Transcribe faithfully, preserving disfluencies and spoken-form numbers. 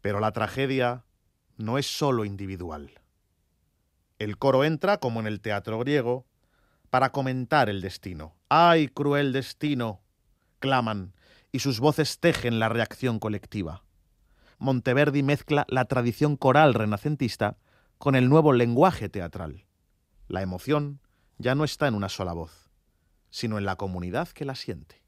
Pero la tragedia no es solo individual. El coro entra, como en el teatro griego, para comentar el destino. ¡Ay, cruel destino!, claman, y sus voces tejen la reacción colectiva. Monteverdi mezcla la tradición coral renacentista con el nuevo lenguaje teatral. La emoción ya no está en una sola voz, sino en la comunidad que la siente.